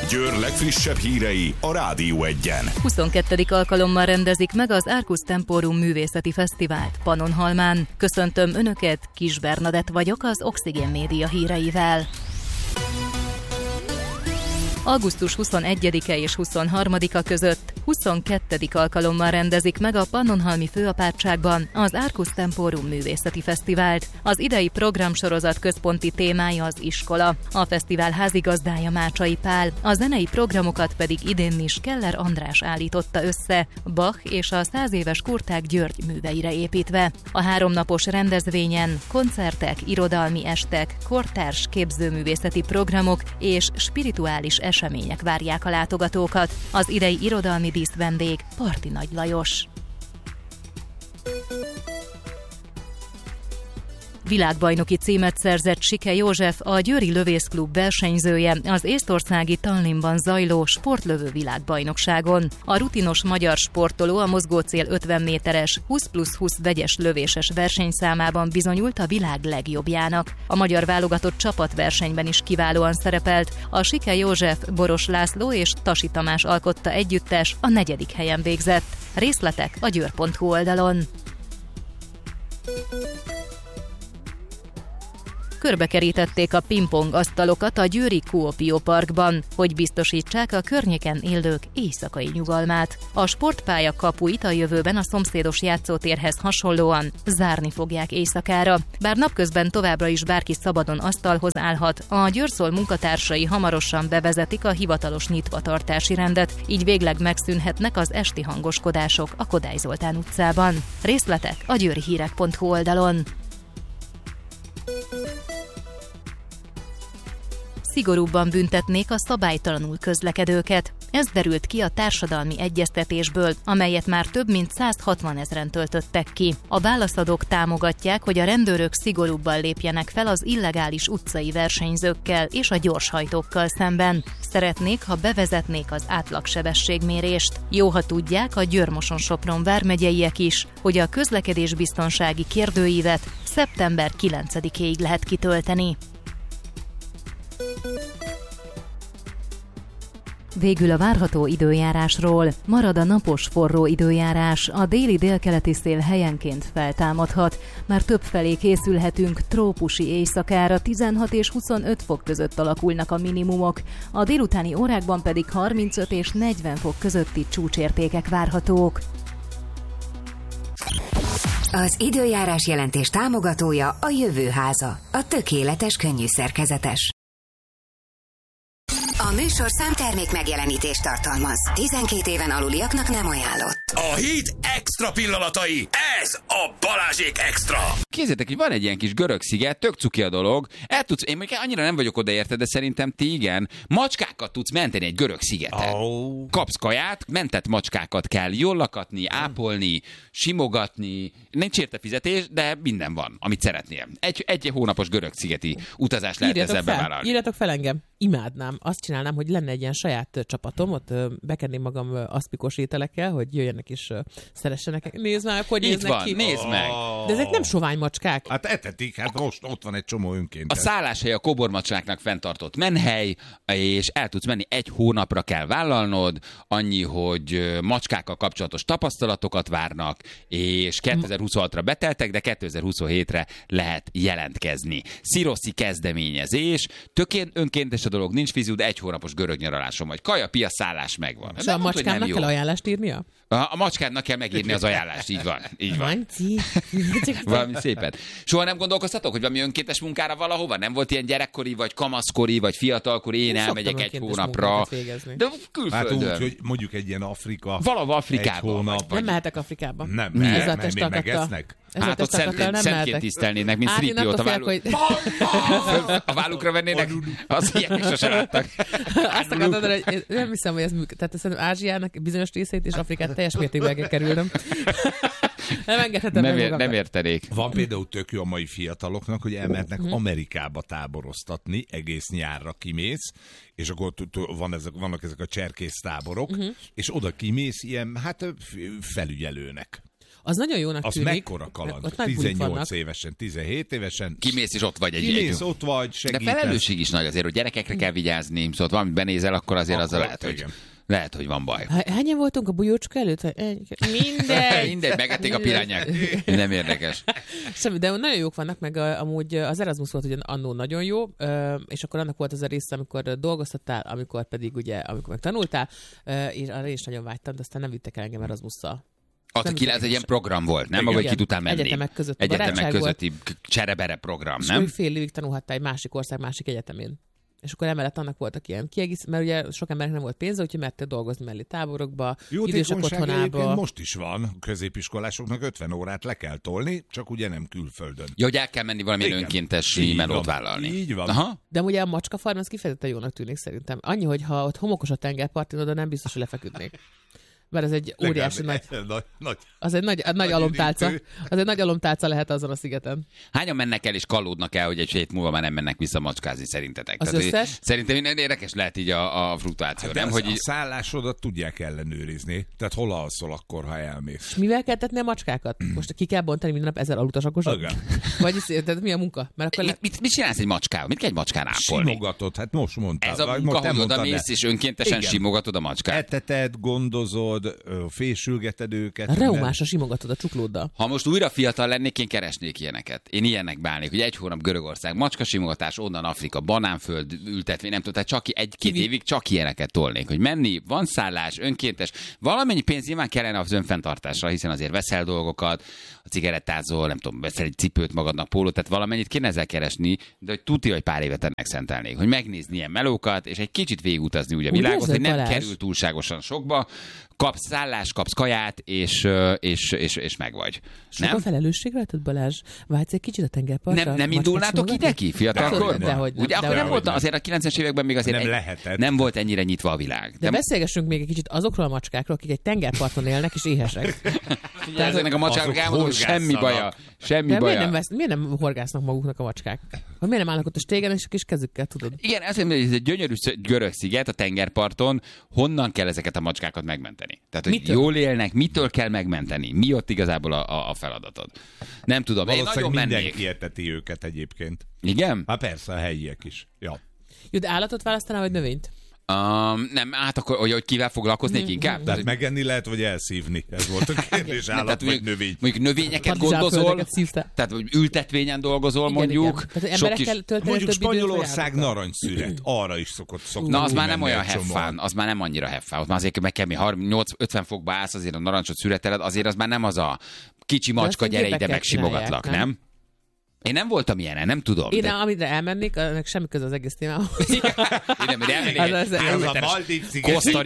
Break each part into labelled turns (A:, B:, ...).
A: Győr legfrissebb hírei a Rádió Egyen.
B: 22. alkalommal rendezik meg az Arcus Temporum művészeti fesztivált Pannonhalmán. Köszöntöm Önöket, Kis Bernadett vagyok az Oxigén Média híreivel. Augusztus 21-e és 23-a között 22. alkalommal rendezik meg a Pannonhalmi Főapátságban az Arcus Temporum művészeti fesztivált. Az idei programsorozat központi témája az iskola. A fesztivál házigazdája Mácsai Pál, a zenei programokat pedig idén is Keller András állította össze, Bach és a 100 éves Kurták György műveire építve. A 3 napos rendezvényen koncertek, irodalmi estek, kortárs képzőművészeti programok és spirituális események várják a látogatókat. Az idei irodalmi díszvendég Parti Nagy Lajos. Világbajnoki címet szerzett Sike József, a Győri Lövészklub versenyzője az észtországi Tallinnban zajló sportlövő világbajnokságon. A rutinos magyar sportoló a mozgócél 50 méteres 20+20 vegyes lövéses versenyszámában bizonyult a világ legjobbjának. A magyar válogatott csapatversenyben is kiválóan szerepelt. A Sike József, Boros László és Tasi Tamás alkotta együttes a 4. helyen végzett. Részletek a győr.hu oldalon. Körbekerítették a pingpong asztalokat a győri Kuopió Parkban, hogy biztosítsák a környéken élők éjszakai nyugalmát. A sportpálya kapuit a jövőben a szomszédos játszótérhez hasonlóan zárni fogják éjszakára. Bár napközben továbbra is bárki szabadon asztalhoz állhat, a Győrszol munkatársai hamarosan bevezetik a hivatalos nyitvatartási rendet, így végleg megszűnhetnek az esti hangoskodások a Kodály Zoltán utcában. Részletek a győrihírek.hu oldalon. Szigorúbban büntetnék a szabálytalanul közlekedőket. Ez derült ki a társadalmi egyeztetésből, amelyet már több mint 160 000-en töltöttek ki. A válaszadók támogatják, hogy a rendőrök szigorúbban lépjenek fel az illegális utcai versenyzőkkel és a gyorshajtókkal szemben. Szeretnék, ha bevezetnék az átlagsebességmérést. Jó, ha tudják a Győr-Moson-Sopron vármegyeiek is, hogy a közlekedésbiztonsági kérdőívet szeptember 9-éig lehet kitölteni. Végül a várható időjárásról. Marad a napos forró időjárás, a déli délkeleti szél helyenként feltámadhat. Már többfelé készülhetünk trópusi éjszakára, 16 és 25 fok között alakulnak a minimumok. A délutáni órákban pedig 35 és 40 fok közötti csúcsértékek várhatók.
C: Az időjárás jelentés támogatója a Jövőháza, a tökéletes könnyűszerkezetes. A műsor számtermék megjelenítést tartalmaz. 12 éven aluliaknak nem ajánlott.
A: A hét extra pillanatai. Ez a Balázsék Extra.
D: Képzeljétek, hogy van egy ilyen kis görög sziget, tök cuki a dolog. Én még annyira nem vagyok odaérte, de szerintem ti igen. Macskákat tudsz menteni egy görög szigeten. Oh. Kapsz kaját, mentett macskákat kell jól lakatni, ápolni, simogatni. Nincs érte fizetés, de minden van, amit szeretnél. Egy hónapos görög szigeti utazás lehet ezzel bevállalni.
E: Írjatok fel engem. Imádnám. Azt csinálnám, hogy lenne egy ilyen saját csapatom, ott bekenném magam aszpikos ételekkel, hogy jöjjenek is szeressenek. Nézd már, hogy néznek ki.
D: Nézd meg.
E: De ezek nem sovány macskák.
F: Hát etetik, hát most ott van egy csomó önkéntes.
D: A szálláshely a kóbormacskáknak fenntartott menhely, és el tudsz menni, 1 hónapra kell vállalnod, annyi, hogy macskákkal kapcsolatos tapasztalatokat várnak, és 2026-ra beteltek, de 2027-re lehet jelentkezni. Sziroszi kezdeményezés, tökén önkéntes a dolog, nincs fiziú, de 1 hónapos görög nyaralásom vagy. Kaja, pia, szállás megvan.
E: És a macskának kell ajánlást írnia?
D: A macskának kell megírni az ajánlást, így van. Így van. Valami szépen. Soha nem gondolkoztatok, hogy valami önkéntes munkára valahova? Nem volt ilyen gyerekkori, vagy kamaszkori, vagy fiatalkori, én elmegyek 1 hónapra. De külföldön.
F: Hát úgy, hogy mondjuk egy ilyen Afrika.
D: Valahol Afrikában.
F: 1 hónap.
E: Nem mehetek Afrikába.
F: Nem, mert megesznek.
D: Hát ott szentként tisztelnének, mint Szripiót a vállukra vennének, az ilyenek sose láttak.
E: Azt akartam mondani, hogy nem hiszem, hogy ez működik. Tehát szerintem Ázsiának bizonyos részét és Afrikát teljes mértékben kell kerülnöm. Nem engedhetem
D: nem értenék.
F: Van például tök jó a mai fiataloknak, hogy elmehetnek Amerikába táboroztatni, egész nyárra kimész, és akkor vannak ezek a cserkész táborok, és oda kimész ilyen, felügyelőnek.
E: Az nagyon jónak
F: az
E: tűnik.
F: mekkora kaland? 18 évesen, 17 évesen.
D: Kimész és ott vagy
F: Kimész, ott vagy, segítesz.
D: De felelősség is nagy azért, hogy gyerekekre kell vigyázni, szóval valamit benézel, akkor azért azzal lehet, hogy van baj.
E: Hányan voltunk a bujócska előtt?
D: Mindegy, megették a pirányák. Nem érdekes.
E: Semmi, de nagyon jók vannak, meg amúgy az Erasmus volt ugye annó nagyon jó, és akkor annak volt az a része, amikor dolgoztattál, amikor pedig ugye, amikor meg tanultál, és arra is nagyon vágytam, de aztán nem vittek el engem Erasmusszal.
D: Ez egy ilyen program volt, nem? Ahogy ki tudtál menni.
E: Egyetemek
D: közötti cserebere program,
E: és
D: nem?
E: És fél évig tanulhattál egy másik ország, másik egyetemén. És akkor emellett annak voltak ilyen mert ugye sok embernek nem volt pénze, úgyhogy mertél dolgozni mellé táborokba, idősek otthonába.
F: Most is van, középiskolásoknak 50 órát le kell tolni, csak ugye nem külföldön.
D: Ja, hogy el kell menni valamilyen önkéntes melót vállalni.
F: Így van.
D: Aha.
E: De ugye a macskafarm az kifejezetten jónak tűnik szerintem. Annyi, hogy ha ott homokos a tengerpartin, oda nem biztos, hogy lefeküdnék. Mert ez egy óriási nagy... Az egy nagy alomtálca. Az egy nagy alomtálca lehet azon a szigeten.
D: Hányan mennek el és kallódnak el, hogy egy hét múlva már nem mennek vissza macskázni szerintetek?
E: Az tehát, összes?
D: Szerintem érdekes lehet így a fluktuáció,
F: hát
D: nem?
F: Hogy
D: a
F: szállásodat tudják ellenőrizni. Tehát hol alszol akkor, ha elmész.
E: És mivel kell tetni a macskákat? Most ki kell bontani minden nap 1000 alutasakosat? Vagy tehát mi a munka? Mert akkor
D: mit csinálsz egy macskával? Mit kell egy macskán ápolni?
F: Simogatod, hát most mondtad.
D: Ez a munka, hogy odamész és önkéntesen simogatod a macskát.
F: Eteted, gondozod, fésülgeted őket.
E: A reumásra simogatod a csuklóddal.
D: Ha most újra fiatal lennék, én keresnék ilyeneket. Én ilyennek bálnék, hogy 1 hónap Görögország, macskasimogatás, onnan Afrika, banánföld, ültetvény, nem tudom, tehát csak 1-2 évig csak ilyeneket tolnék, hogy menni, van szállás, önkéntes, valamennyi pénz nyilván kellene az önfenntartásra, hiszen azért veszel dolgokat, a cigarettázol, nem tudom, veszel egy cipőt magadnak, pólót, tehát valamennyit kéne ezzel keresni, de hogy tudja, hogy pár évet ennek szentelnék, hogy megnézni ilyen melókat, és egy kicsit végigutazni úgy a világot, hogy nem kerül túlságosan sokba, kapsz szállást, kapsz kaját, és meg vagy.
E: Sok a felelősség rajtad, Balázs? Vágysz egy kicsit a tengerpartra?
D: Nem indulnátok ide ki, fiatalkor? Ugye akkor nem volt, azért a 90-es években még azért nem volt ennyire nyitva a világ.
E: De beszélgessünk még egy kicsit azokról a macskákról, akik egy tengerparton élnek és éhesek.
D: Tehát ennek a macskáknak elmondom, hogy semmi baja.
E: Miért nem horgásznak maguknak a macskák? Miért nem állnak ott a stégen és a kis kezükkel, tudod?
D: Igen, ez egy gyönyörű görög sziget a tengerparton, honnan kell ezeket a macskákat megmenteni? Tehát, hogy jól élnek, mitől kell megmenteni? Mi ott igazából a feladatod? Nem tudom, én nagyon mennék.
F: Mindenki eteti őket egyébként.
D: Igen?
F: Hát persze, a helyiek is. Ja.
E: Jó, de állatot választanál, vagy növényt?
D: Nem, hát akkor, hogy kivel foglalkoznék inkább?
F: Tehát megenni lehet, vagy elszívni? Ez volt a kérdés, állat vagy növény.
D: Mondjuk növényeket gondozol, tehát ültetvényen dolgozol, igen, mondjuk.
E: Igen.
F: Mondjuk Spanyolország narancsszüret, arra is szokott.
D: Na, az már nem olyan heffán, az már nem annyira heffán. Ott már azért meg kell 50 fokba állsz, azért a narancsot szüreteled, azért az már nem az a kicsi macska, gyere ide, megsimogatlak, nem? Én nem voltam ilyenen, nem tudom.
E: Én amire elmennék, annak semmi köze az egész témához.
D: Én nem, elmennék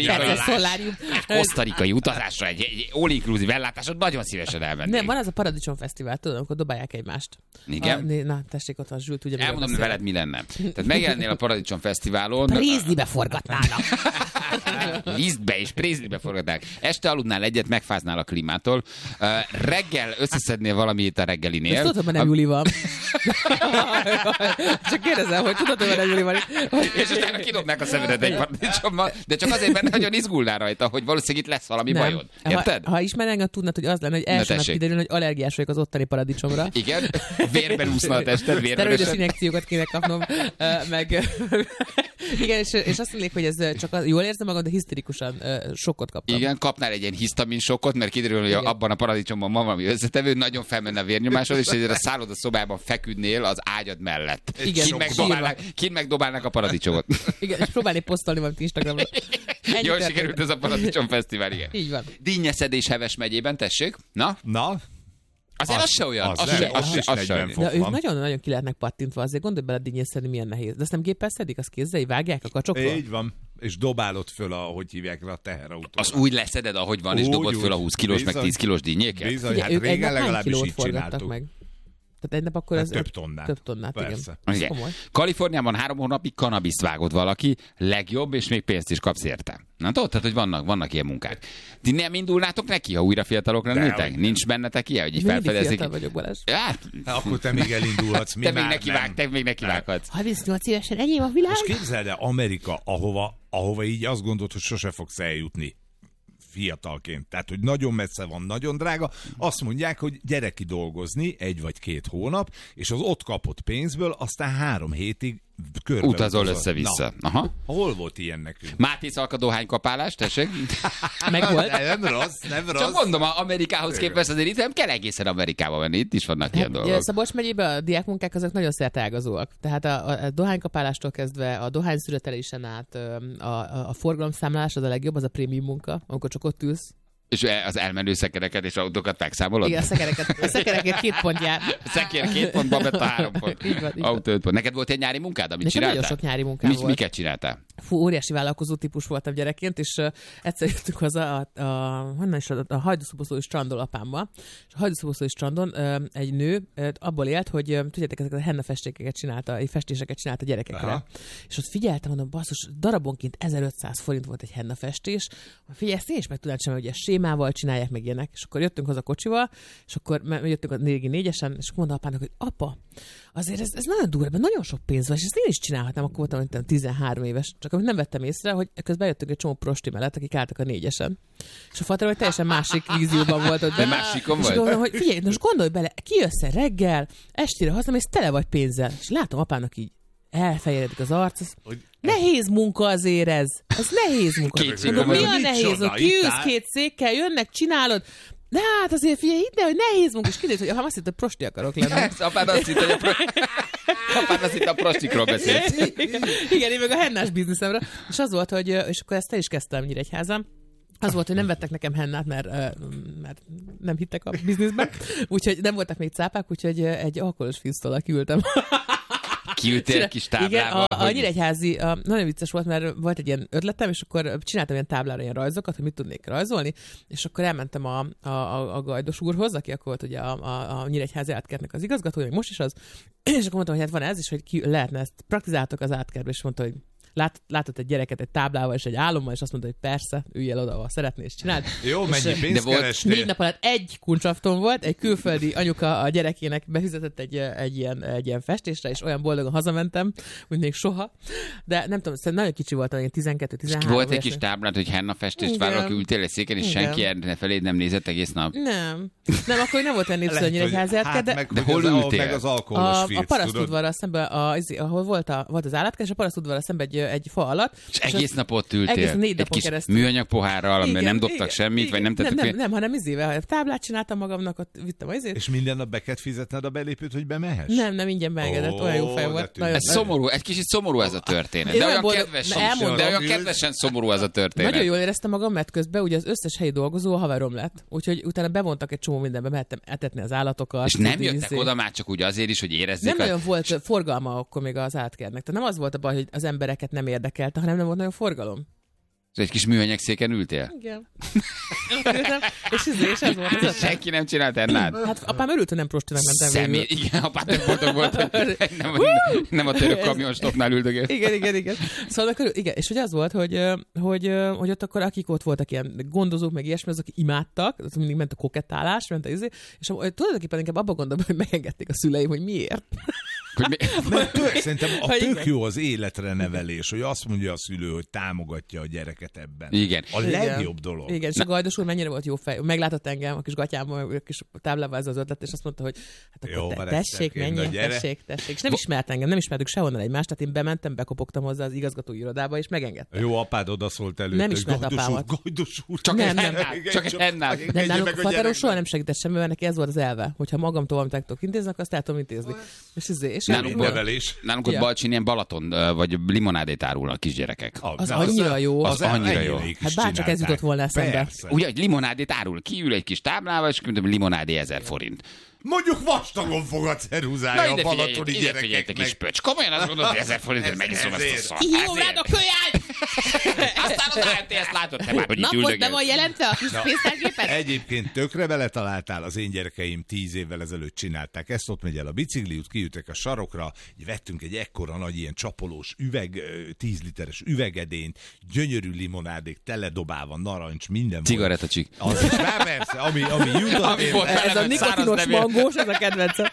D: kosztarikai utazásra, egy all-inclusive ellátásot nagyon szívesen elmennék.
E: Nem, van az a Paradicsom Fesztivál, tudom, amikor dobálják egymást.
D: Igen?
E: Na, tessék, ott van Zsült, ugye.
D: Elmondom, veled mi lenne. Tehát megjelennél a Paradicsom Fesztiválon.
E: Prézlibe forgatnának.
D: Lisztbe és Prézlibe forgatnák. Este aludnál egyet, megfáznál a klímától. Reggel összeszednél valamit a reggelinél.
E: Ezt tudod, hogy nem Juli van. Csak kérdezem, hogy tudod, hogy Juli van.
D: És utána kidobnák a szemedet egy paradicsommal, de csak azért, mert nagyon izgulnál rajta, hogy valószínűleg itt lesz valami bajod. Érted?
E: Ha ismernél, engem tudnád, hogy az lenne, hogy első nap kiderül, hogy allergiás vagyok az ottani paradicsomra.
D: Igen? Vérben úszna a tested, vérben.
E: Szteroides injekciókat kéne kapnom. Igen, és azt mondják, hogy ez csak jól érzem magam, de hiszterikusan sokkot kaptam.
D: Igen, kapnál egy ilyen hisztamin sokkot, mert kiderül, hogy abban a paradicsomban van valami összetevő, nagyon felmenne a vérnyomásod, és ezért a szálloda szobában feküdnél az ágyad mellett.
E: Igen,
D: kint megdobálnak a paradicsomot.
E: Igen, és próbálni posztolni valamit Instagramra.
D: Jól sikerült ez a Paradicsom Fesztivál, igen.
E: Így van.
D: Dinnyeszedés Heves megyében, tessék. Na? Azért az se olyan.
E: De ők nagyon-nagyon ki lehetnek pattintva, azért gondolj bele, dinnyészedni milyen nehéz. De azt nem géppel szedik, azt kézzel, vágják a kacsokról?
F: Így van. És dobálod föl, ahogy hívják le a teherautóra.
D: Az úgy leszeded, ahogy van, és dobod föl a 20 kilós, meg 10 kilós dinnyéket?
F: Bizony, hát régen legalábbis így csináltuk.
E: Meg? Tehát egy nap akkor ez
F: több tonnát.
E: Persze.
D: Igen. Kaliforniában 3 hónapig kanabiszt vágott valaki, legjobb, és még pénzt is kapsz érte. Na tudod, tehát, hogy vannak ilyen munkák. Ti nem indulnátok neki, ha újra fiatalokra nőtek? Nincs bennetek ilyen, hogy így felfedezik?
E: Fiatal vagyok, Balázs.
D: Hát,
F: akkor te még elindulhatsz.
D: Te még nekivághatsz.
E: 38 évesen enyém a világ.
F: És képzeld el, Amerika, ahova így azt gondolod, hogy sose fogsz eljutni. fiatalként. Tehát, hogy nagyon messze van, nagyon drága. Azt mondják, hogy gyere ki dolgozni 1 vagy 2 hónap, és az ott kapott pénzből aztán 3 hétig körbe
D: utazol össze-vissza. Aha.
F: Hol volt ilyen nekünk?
D: Máté Szalka dohánykapálás, tessék?
E: Meg volt.
F: Nem rossz.
D: Csak mondom, Amerikához képest azért itt nem kell egészen Amerikába menni, itt is vannak ilyen dolgok.
E: Szabolcs megyében a diákmunkák azok nagyon szerteágazóak. Tehát a dohánykapálástól kezdve a dohányszüretelésen át a forgalomszámlálás az a legjobb, az a prémium munka, amikor csak ott ülsz.
D: És az elmenő szekereket és autókat megszámolod?
E: Igen, a szekereket 2 pont jár.
D: Szekér 2 pont, babetta 3 pont.
E: Így van.
D: Autó 5 pont. Neked volt egy nyári munkád, amit
E: Nekem
D: csináltál?
E: nagyon sok nyári munkám volt.
D: Miket csináltál?
E: Fú, óriási vállalkozó típus voltam gyerekként, és egyszer jöttünk haza a Hajdúszoboszlói strandon apámmal, és a Hajdúszoboszlói strandon egy nő abból élt, hogy tudjátok, ezeket a hennafestékeket csinálta, festéseket csinálta gyerekekre. Aha. És ott figyeltem, mondom, basszus, darabonként 1500 forint volt egy hennafestés. Figyelj, ezt én is meg tudnám csinálni, hogy ezt sémával csinálják meg ilyenek. És akkor jöttünk haza kocsival, és akkor jöttünk a régi 4-esen, és mondta apának, hogy apa, azért ez nagyon durva, nagyon sok pénz van, és ezt én is csinálhatnám, akkor voltam 13 éves. Csak amit nem vettem észre, hogy közben jöttünk egy csomó prosti mellett, akik álltak a 4-esen. És a fater, hogy teljesen másik vízióban volt ott.
D: De másikon vagy?
E: Gondolom, hogy figyelj, most gondolj bele, kijössz reggel, estére hazamész, tele vagy pénzzel. És látom apának így elfehéredik az arc. Nehéz munka azért ez. Ez nehéz munka. Mondom, mi a nehéz? Kiülsz 2 székkel, jönnek, csinálod. De hát azért figyelj, hidd el, hogy nehéz munka. És kiderült, hogy azt hitt, hogy prosti akarok lenni.
D: Apád azt hitt, a prostikról beszélsz.
E: Igen, én meg a hennás bizniszemre. És az volt, hogy, és akkor ezt el is kezdtem Nyíregyházán. Az volt, hogy nem vettek nekem hennát, mert nem hittek a bizniszben. Úgyhogy nem voltak még cápák, úgyhogy egy alkoholos fiúsztól kiültem.
D: Kiültél egy kis táblába?
E: Igen, a Nyíregyházi nagyon vicces volt, mert volt egy ilyen ötletem, és akkor csináltam ilyen táblára ilyen rajzokat, hogy mit tudnék rajzolni, és akkor elmentem a Gajdos úrhoz, aki akkor volt ugye a Nyíregyházi átkertnek az igazgatója, még most is az, és akkor mondtam, hogy hát van ez, és hogy ki lehetne ezt praktizáltok az átkertbe, és mondta, hogy látott egy gyereket egy táblával és egy álommal, és azt mondta, hogy persze, üljél oda, ha szeretnél, és csináld.
F: Jó, mennyi pénzt kerestél?
E: 4 nap alatt egy kuncsafton volt, egy külföldi anyuka a gyerekének befizetett egy ilyen festésre, és olyan boldogan hazamentem, mint még soha. De nem tudom, szerintem nagyon kicsi voltam, 12-13.
D: Volt egy kis táblát, hogy hennafestést várok, ültél egy széken, és senki feléd nem nézett egész nap?
E: Nem, akkor nem volt olyan népszerű a Nyíregyházi átker,
D: de hol ültél?
F: Meg az alkoholos
E: a Parasztudvarral szemben, ahol volt az állatkert, és a Parasztudvarral szemben egy fa alatt.
D: És egész nap ott ültél?
E: Egész 4 napon
D: kis
E: keresztül.
D: Műanyag pohárral, amiben nem dobtak semmit, vagy nem tettek?
E: Nem, hanem izével. Táblát csináltam magamnak, ott vittem az izét.
F: És minden nap be kellett fizetned a belépőt, hogy bemehess?
E: Nem, ingyen beengedett, olyan jó fej volt.
D: Ez szomorú, egy kicsit szomorú ez a történet. De olyan kedvesen szomorú ez a történet.
E: Nagyon jól éreztem magam, mert közben ugye az összes helyi dolgozó a haverom lett. Úgyhogy utána bevontak egy csomó mindenbe, mehettem etetni az állatokat.
D: És nem jöttek oda már csak úgy azért is, hogy érezzék.
E: Nem nagyon volt forgalma akkor még az átkernek. Tehát nem az volt a baj, hogy az embereket nem érdekelte, hanem nem volt nagyon forgalom.
D: Egy kis műanyag széken ültél?
E: Igen. És ez volt az.
D: Senki nem csinált ennát?
E: Hát apám örült, hogy nem prostinak mentem végül.
D: Igen, apám tök boldog volt, hogy nem a török kamionstopnál üldögél.
E: Igen. Szóval igen, és hogy az volt, hogy ott akkor akik ott voltak ilyen gondozók, meg ilyesmi, azok imádtak, az mindig ment a kokettálás, ment a izé, és tulajdonképpen inkább abba gondolom, hogy megengedték a szüleim, hogy miért.
F: Szerintem tök jó az életre nevelés, hogy azt mondja a szülő, hogy támogatja a gyereket ebben.
D: Igen.
F: A legjobb dolog.
E: Igen, és a Gajdos úr mennyire volt jó fej. Meglátott engem a kis gatyámmal, a kis táblával ez az ötlet, és azt mondta, hogy hát akkor tessék, menjél, tessék. És nem ismert engem, nem ismertük sehonnan egymást, tehát én bementem, bekopogtam hozzá az igazgatói irodába, és megengedte.
F: Jó, apád odaszólt előtt.
E: Nem ismert apámat.
F: Gajdos úr.
D: Csak egy hennát.
E: Nem, nálunk a fateron soha nem segített semmi, mert neki ez volt az elve, hogyha magamtól valamit el tudok intézni, azt el tudom intézni. És
D: nálunk ott Balcsin ilyen Balaton, vagy limonádét árulnak kisgyerekek.
E: Az annyira jó.
D: Az annyira jó.
E: Hát bárcsak ez jutott volna eszembe.
D: Ugye, hogy limonádét árul, kiül egy kis táblával, és mondom, limonádé 1000 forint.
F: Mondjuk vastagon fog a ceruzája a balatoni gyerekeknek.
D: Kis pöcs. Komolyan azt gondolod, hogy 1000 forintért megiszom ezt a szart.
E: Jó, rád a kölyány!
D: Aztán az ART, ezt látod te már, hogy itt üldögél.
E: Nem van jelentve a kis pénztárgépet?
F: Egyébként tökre beletaláltál, az én gyerekeim 10 évvel ezelőtt csinálták ezt, ott megy el a bicikliút, kiütek a sarokra, vettünk egy ekkora nagy ilyen csapolós üveg, 10 literes üvegedényt, gyönyörű limonádék, teledobálva, narancs, minden.
D: Cigarettacsik.
F: Az is már persze, ami jutott.
E: Ez a nikotinos mangós, ez a kedvencem.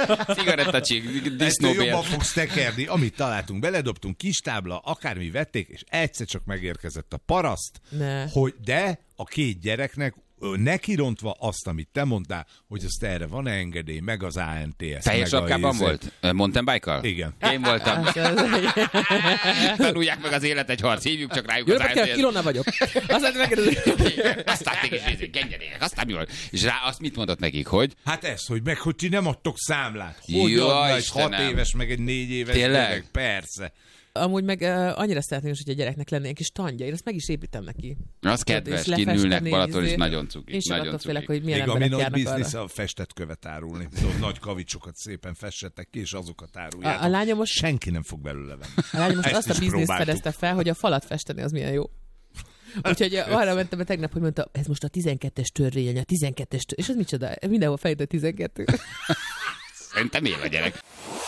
D: Cigarettacsik,
F: Ezt
D: disznóbél.
F: jobban fogsz tekerni, amit találtunk, beledobtunk, kis tábla, akármi vették, és egyszer csak megérkezett a paraszt,
E: Ne.
F: hogy de a 2 gyereknek nekirontva azt, amit te mondtál, hogy azt erre van engedély, meg az ANTS.
D: Fehér sapkában volt? Mountain bike-kal?
F: Igen.
D: Én voltam. Tanulják meg az élet egy harc, hívjuk csak rájuk
E: Jó,
D: az
E: kell,
D: ANTS.
E: Ilona vagyok. Aztán megkérdezi.
D: Aztán mégis genyerének, aztán mi volt? És rá azt mit mondott nekik, hogy
F: Hát ez, hogy ti nem adtok számlát. Hogy
D: Jó,
F: adna egy 6
D: Istenem.
F: éves, meg egy 4 éves
D: Tényleg?
F: gyerek? Persze.
E: Amúgy meg annyira szeretném is, hogy a gyereknek lenne egy kis tandja. Én ezt meg is építem neki.
D: az kedves,
E: És lefesteni,
D: kinülnek Balaton, és
E: izé.
D: nagyon cuki.
E: Én sem
D: Nagyon
E: attól félek,
D: cuki.
E: hogy milyen
F: Még ami
E: emberek
F: nagy
E: járnak
F: biznisz,
E: arra.
F: a festett követ árulni. Tudod, nagy kavicsokat szépen festettek ki, és azokat áruljátok.
E: A lányom most-
F: Senki nem fog belőle venni.
E: A lányom most
F: Ezt
E: azt a
F: is
E: bizniszt
F: próbáltuk.
E: fedezte fel, hogy a falat festeni az milyen jó. Úgyhogy arra mentem be tegnap, hogy mondta, ez most a 12-es törvény, a 12-es törvény. És ez micsoda? Mindenhol fejtő 12.
D: Szerintem él a gyerek.